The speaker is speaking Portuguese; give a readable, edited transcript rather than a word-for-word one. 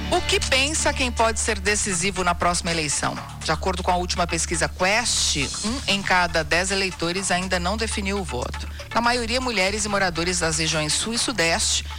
O que pensa quem pode ser decisivo na próxima eleição? De acordo com a última pesquisa Quest, 1 em cada 10 eleitores ainda não definiu o voto. Na maioria, mulheres e moradores das regiões Sul e Sudeste,